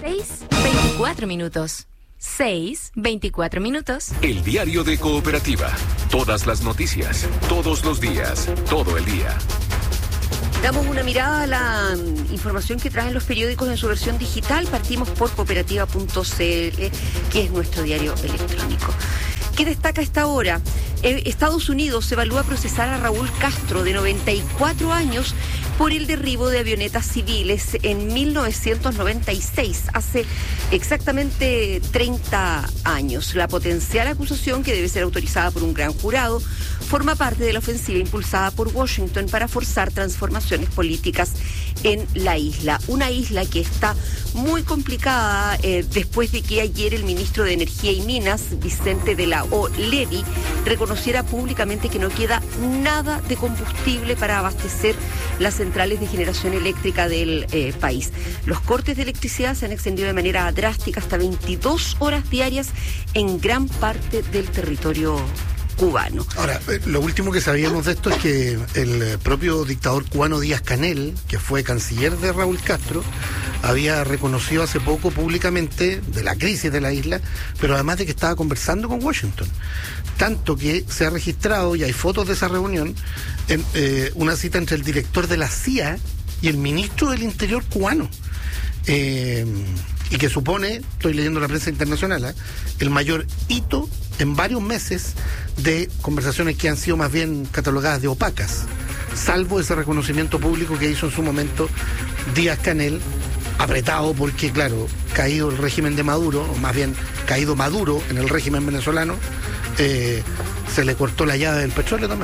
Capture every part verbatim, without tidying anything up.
seis, veinticuatro minutos. seis, veinticuatro minutos. El diario de Cooperativa. Todas las noticias, todos los días, todo el día. Damos una mirada a la um, información que traen los periódicos en su versión digital. Partimos por cooperativa punto c l, que es nuestro diario electrónico. ¿Qué destaca esta hora? Eh, Estados Unidos evalúa procesar a Raúl Castro, de noventa y cuatro años, por el derribo de avionetas civiles en mil novecientos noventa y seis, hace exactamente treinta años. La potencial acusación, que debe ser autorizada por un gran jurado, forma parte de la ofensiva impulsada por Washington para forzar transformaciones políticas en la isla. Una isla que está muy complicada eh, después de que ayer el ministro de Energía y Minas, Vicente de la O. Levy, reconociera públicamente que no queda nada de combustible para abastecer las centrales de generación eléctrica del eh, país. Los cortes de electricidad se han extendido de manera drástica hasta veintidós horas diarias en gran parte del territorio cubano. Ahora, lo último que sabíamos de esto es que el propio dictador cubano Díaz-Canel, que fue canciller de Raúl Castro, había reconocido hace poco públicamente de la crisis de la isla, pero además de que estaba conversando con Washington. Tanto que se ha registrado, y hay fotos de esa reunión, en, eh, una cita entre el director de la C I A y el ministro del Interior cubano. Eh, y que supone, estoy leyendo la prensa internacional, ¿eh? el mayor hito en varios meses de conversaciones que han sido más bien catalogadas de opacas, salvo ese reconocimiento público que hizo en su momento Díaz-Canel, apretado porque, claro, caído el régimen de Maduro, o más bien caído Maduro en el régimen venezolano, eh, se le cortó la llave del petróleo también.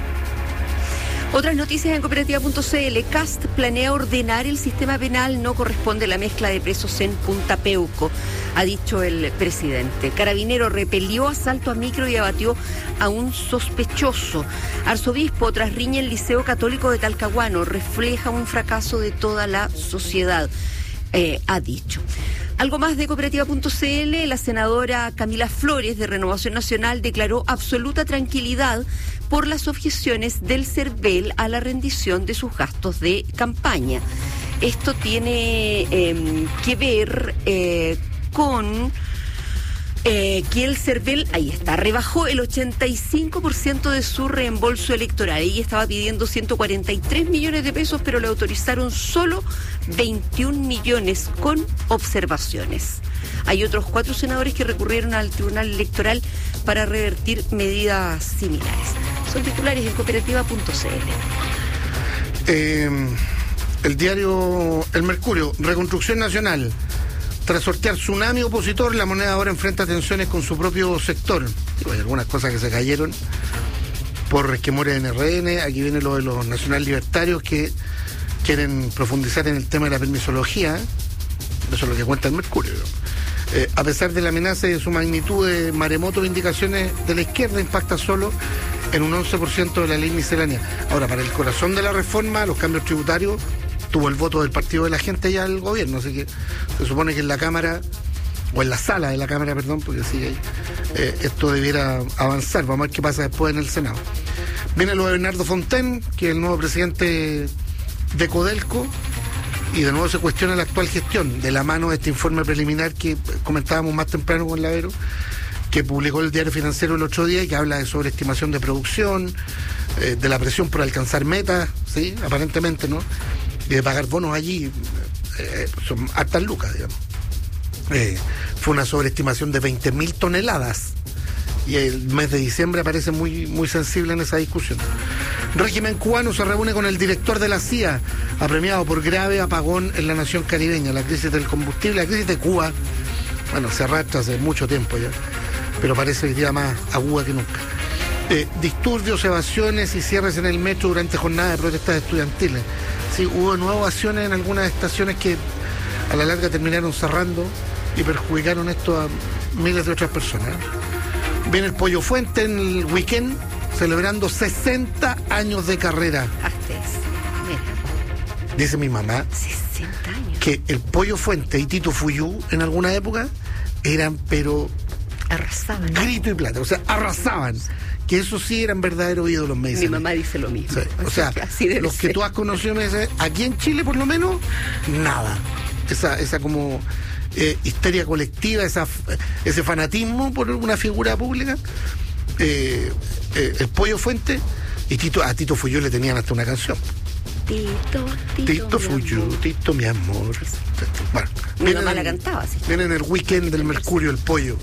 Otras noticias en cooperativa punto c l. Cast planea ordenar el sistema penal, no corresponde la mezcla de presos en Punta Peuco, ha dicho el presidente. Carabinero repelió asalto a micro y abatió a un sospechoso. Arzobispo, tras riña en Liceo Católico de Talcahuano, refleja un fracaso de toda la sociedad, eh, ha dicho. Algo más de cooperativa punto c l. La senadora Camila Flores, de Renovación Nacional, declaró absoluta tranquilidad por las objeciones del CERVEL a la rendición de sus gastos de campaña. Esto tiene eh, que ver eh, con eh, que el CERVEL, ahí está, rebajó el ochenta y cinco por ciento de su reembolso electoral. Ella estaba pidiendo ciento cuarenta y tres millones de pesos, pero le autorizaron solo veintiún millones con observaciones. Hay otros cuatro senadores que recurrieron al Tribunal Electoral para revertir medidas similares. Son titulares en cooperativa punto c l. Eh, el diario El Mercurio, Reconstrucción Nacional. Tras sortear tsunami opositor, la moneda ahora enfrenta tensiones con su propio sector. Digo, hay algunas cosas que se cayeron por resquemores en R N. Aquí viene lo de los nacional libertarios que quieren profundizar en el tema de la permisología. Eso es lo que cuenta El Mercurio. Eh, a pesar de la amenaza y de su magnitud de maremoto de indicaciones de la izquierda, impacta solo en un once por ciento de la ley miscelánea. Ahora, para el corazón de la reforma, los cambios tributarios, tuvo el voto del Partido de la Gente ya el gobierno, así que se supone que en la Cámara, o en la sala de la Cámara, perdón, porque sí, eh, esto debiera avanzar. Vamos a ver qué pasa después en el Senado. Viene lo de Bernardo Fontaine, que es el nuevo presidente de Codelco, y de nuevo se cuestiona la actual gestión, de la mano de este informe preliminar que comentábamos más temprano con Lavero, que publicó el Diario Financiero el otro día y que habla de sobreestimación de producción, eh, de la presión por alcanzar metas, ¿sí? Aparentemente, ¿no? Y de pagar bonos allí, eh, son hartas lucas, digamos. Eh, fue una sobreestimación de veinte mil toneladas. Y el mes de diciembre aparece muy, muy sensible en esa discusión. Régimen cubano se reúne con el director de la C I A, apremiado por grave apagón en la nación caribeña. La crisis del combustible, la crisis de Cuba, bueno, se arrastra hace mucho tiempo ya, pero parece hoy día más aguda que nunca. Eh, disturbios, evasiones y cierres en el metro durante jornadas de protestas estudiantiles. Sí, hubo nuevas ovaciones en algunas estaciones que a la larga terminaron cerrando y perjudicaron esto a miles de otras personas. Viene el Pollo Fuente en el weekend, celebrando sesenta años de carrera. Hasta eso. Mira. Dice mi mamá sesenta años. Que el Pollo Fuente y Tito Fuyú en alguna época eran, pero arrasaban. Grito y plata, o sea, arrasaban. Que eso sí eran verdaderos ídolos, me dicen. Mi mamá dice lo mismo. Sí, o sea, los que tú has conocido me dicen, aquí en Chile por lo menos, nada. Esa, esa como eh, histeria colectiva, esa, ese fanatismo por una figura pública. Eh, eh, el Pollo Fuente y Tito, a Tito Fuyú le tenían hasta una canción. Tito, Tito, Tito Fuyú, Tito mi amor. Bueno, mi mamá la cantaba, sí. Viene en el weekend del Mercurio el Pollo.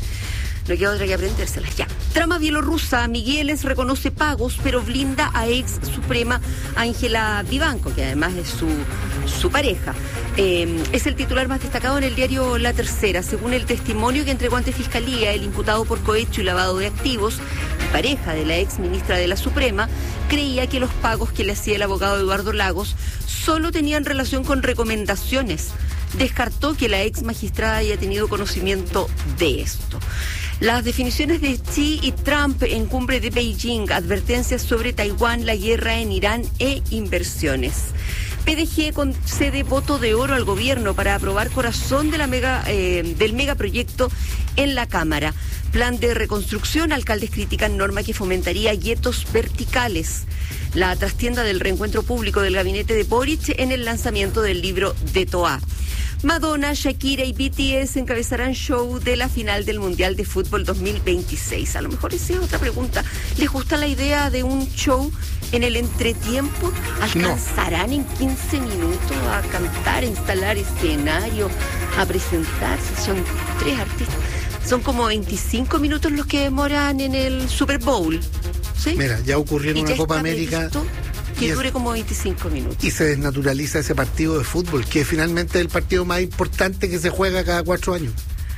No queda otra que aprendérselas ya. Trama bielorrusa, Migueles reconoce pagos, pero blinda a ex suprema Ángela Vivanco, que además es su, su pareja. Eh, es el titular más destacado en el diario La Tercera. Según el testimonio que entregó ante Fiscalía, el imputado por cohecho y lavado de activos, pareja de la ex ministra de la Suprema, creía que los pagos que le hacía el abogado Eduardo Lagos solo tenían relación con recomendaciones. Descartó que la ex magistrada haya tenido conocimiento de esto. Las definiciones de Xi y Trump en cumbre de Beijing, advertencias sobre Taiwán, la guerra en Irán e inversiones. P D G concede voto de oro al gobierno para aprobar corazón de la mega, eh, del megaproyecto en la Cámara. Plan de reconstrucción, alcaldes critican norma que fomentaría guetos verticales. La trastienda del reencuentro público del gabinete de Boric en el lanzamiento del libro de Toa. Madonna, Shakira y B T S encabezarán show de la final del Mundial de Fútbol dos mil veintiséis. A lo mejor esa es otra pregunta. ¿Les gusta la idea de un show en el entretiempo? ¿Alcanzarán no. en quince minutos a cantar, a instalar escenario, a presentarse? Son tres artistas. Son como veinticinco minutos los que demoran en el Super Bowl. ¿Sí? Mira, ya ocurrió en una Copa América que dure como veinticinco minutos. Y se desnaturaliza ese partido de fútbol, que finalmente es el partido más importante que se juega cada cuatro años.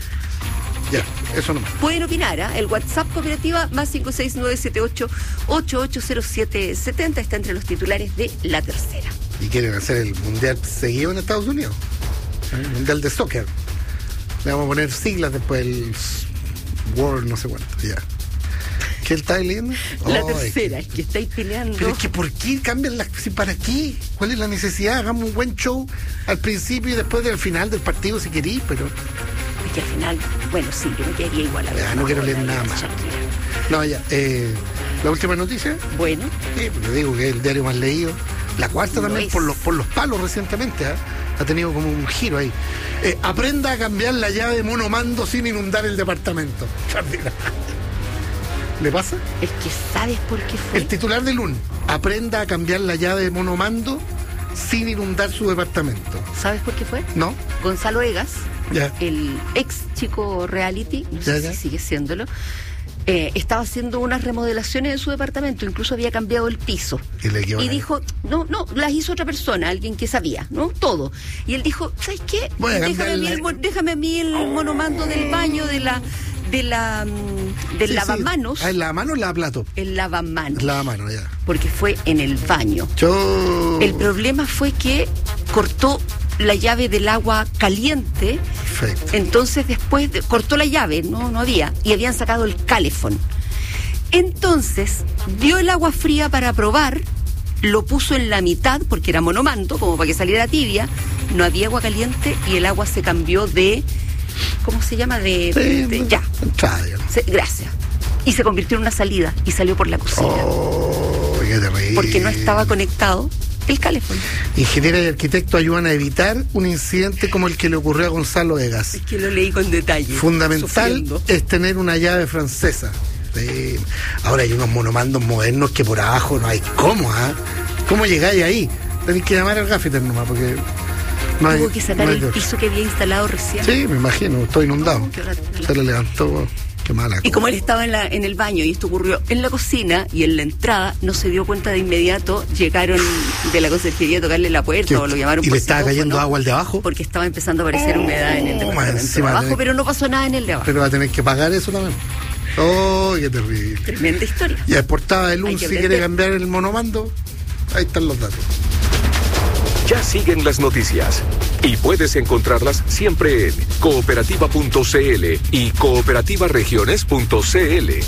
Ya, eso nomás. Pueden opinar, ¿eh? El WhatsApp cooperativa más cinco seis nueve siete ocho ocho ocho cero siete siete cero está entre los titulares de La Tercera. Y quieren hacer el mundial seguido en Estados Unidos. El mundial de soccer. Le vamos a poner siglas después, el World no sé cuánto, ya. ¿Qué estáis leyendo? La oh, Tercera, es que, es que estáis peleando. Pero es que ¿por qué cambian las... ¿Para qué? ¿Cuál es la necesidad? Hagamos un buen show al principio y después del final del partido si queréis, pero... Es que al final, bueno, sí, yo me quedaría igual a ver. Ya, no quiero leer nada más. No, ya, eh, la última noticia. Bueno. Sí, porque digo que es el diario más leído. La cuarta también, por los, por los palos recientemente, ¿eh? Ha tenido como un giro ahí. Eh, aprenda a cambiar la llave de monomando sin inundar el departamento. ¿Le pasa? Es que ¿sabes por qué fue? El titular de L U N, aprenda a cambiar la llave de monomando sin inundar su departamento. ¿Sabes por qué fue? No. Gonzalo Egas, ya. El ex chico reality, no ya, sé ya. si sigue siéndolo, eh, estaba haciendo unas remodelaciones en su departamento, incluso había cambiado el piso. Y, le y dijo, no, no, las hizo otra persona, alguien que sabía, ¿no? Todo. Y él dijo, ¿sabes qué? Voy a déjame, a mí el, déjame a mí el monomando del baño, de la... de la del sí, lavamanos. Sí. Ah, ¿el lavamanos o el lavaplato? El lavamanos. El lavamanos, ya. Porque fue en el baño. Yo... El problema fue que cortó la llave del agua caliente. Perfecto. Entonces después de, cortó la llave, no, no había, y habían sacado el calefón. Entonces dio el agua fría para probar, lo puso en la mitad porque era monomando, como para que saliera tibia, no había agua caliente y el agua se cambió de, ¿cómo se llama? De, sí, de, de ya. Entrada, se, gracias. Y se convirtió en una salida y salió por la cocina. Oh, qué terrible. Porque no estaba conectado el calefón. Ingenieros y arquitectos ayudan a evitar un incidente como el que le ocurrió a Gonzalo Egas. Es que lo leí con detalle. Fundamental sufriendo. Es tener una llave francesa. Sí. Ahora hay unos monomandos modernos que por abajo no hay cómo, ¿ah? ¿eh? ¿Cómo llegáis ahí? Tenéis que llamar al gaffiter nomás porque... No Tuvo hay, que sacar no hay el piso que había instalado recién. Sí, me imagino, estoy inundado. Oh, qué rato. Se le levantó, qué mala. Y como él estaba en, la, en el baño y esto ocurrió en la cocina y en la entrada, no se dio cuenta de inmediato, llegaron de la conserjería a tocarle la puerta. ¿Qué? O lo llamaron ¿Y por le estaba cayendo ¿no? agua al de abajo? Porque estaba empezando a aparecer oh, humedad en el departamento de abajo, pero no pasó nada en el de abajo. Pero va a tener que pagar eso también. ¡Oh, qué terrible! Tremenda historia. Y a portada de L U N, si quiere cambiar el monomando, ahí están los datos. Ya siguen las noticias y puedes encontrarlas siempre en cooperativa punto c l y cooperativa regiones punto c l.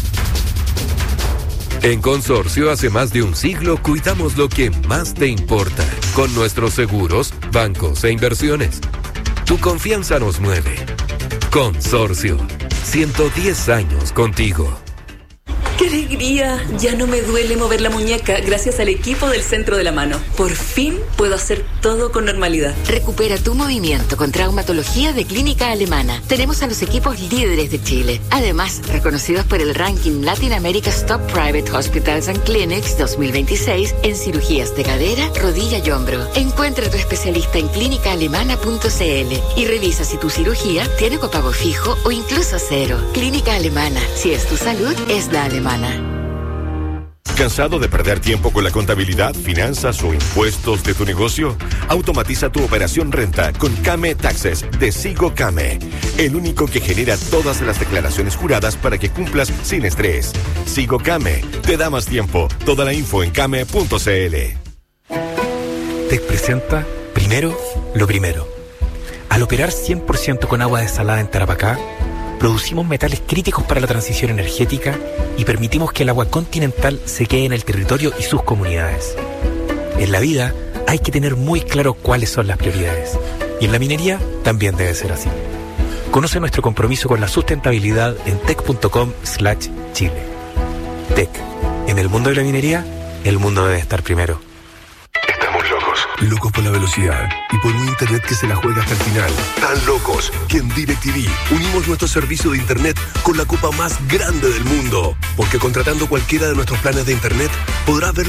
En Consorcio hace más de un siglo cuidamos lo que más te importa con nuestros seguros, bancos e inversiones. Tu confianza nos mueve. Consorcio, ciento diez años contigo. ¿Qué alegría! Ya no me duele mover la muñeca gracias al equipo del Centro de la Mano. Por fin puedo hacer todo con normalidad. Recupera tu movimiento con traumatología de Clínica Alemana. Tenemos a los equipos líderes de Chile. Además, reconocidos por el ranking Latin America's Top Private Hospitals and Clinics dos mil veintiséis en cirugías de cadera, rodilla y hombro. Encuentra a tu especialista en clínica alemana punto c l y revisa si tu cirugía tiene copago fijo o incluso cero. Clínica Alemana. Si es tu salud, es la alemana. ¿Cansado de perder tiempo con la contabilidad, finanzas o impuestos de tu negocio? Automatiza tu operación renta con Came Taxes de Sigo Came, el único que genera todas las declaraciones juradas para que cumplas sin estrés. Sigo Came, te da más tiempo. Toda la info en came punto c l. Tec presenta Primero lo Primero. Al operar cien por ciento con agua desalada en Tarapacá, producimos metales críticos para la transición energética y permitimos que el agua continental se quede en el territorio y sus comunidades. En la vida hay que tener muy claro cuáles son las prioridades. Y en la minería también debe ser así. Conoce nuestro compromiso con la sustentabilidad en tec punto com slash chile. Tec. En el mundo de la minería, el mundo debe estar primero. Locos por la velocidad y por un internet que se la juega hasta el final. Tan locos que en DirecTV unimos nuestro servicio de internet con la copa más grande del mundo. Porque contratando cualquiera de nuestros planes de internet podrás ver